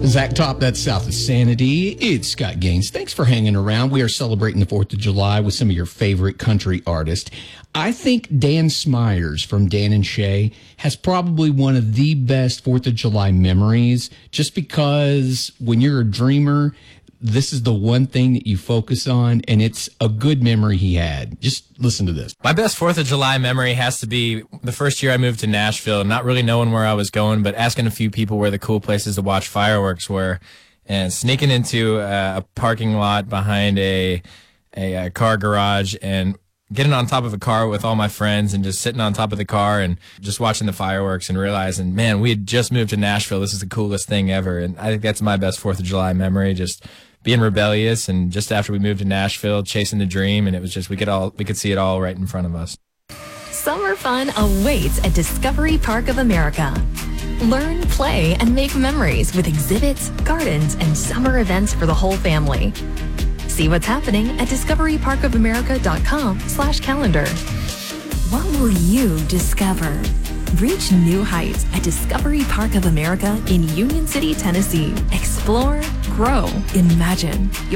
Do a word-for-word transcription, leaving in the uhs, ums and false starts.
Zach Top, that's South of Sanity. It's Scott Gaines. Thanks for hanging around. We are celebrating the fourth of July with some of your favorite country artists. I think Dan Smyers from Dan and Shay has probably one of the best fourth of July memories, just because when you're a dreamer, this is the one thing that you focus on, and it's a good memory he had. Just listen to this. My best fourth of July memory has to be the first year I moved to Nashville, not really knowing where I was going, but asking a few people where the cool places to watch fireworks were, and sneaking into a, a parking lot behind a, a, a car garage and getting on top of a car with all my friends and just sitting on top of the car and just watching the fireworks and realizing, man, we had just moved to Nashville. This is the coolest thing ever. And I think that's my best fourth of July memory, just being rebellious, and just after we moved to Nashville, chasing the dream, and it was just we could all we could see it all right in front of us. Summer fun awaits at Discovery Park of America. Learn, play, and make memories with exhibits, gardens, and summer events for the whole family. See what's happening at discovery park of america dot com slash calendar. What will you discover? Reach new heights at Discovery Park of America in Union City, Tennessee. Explore, grow, imagine.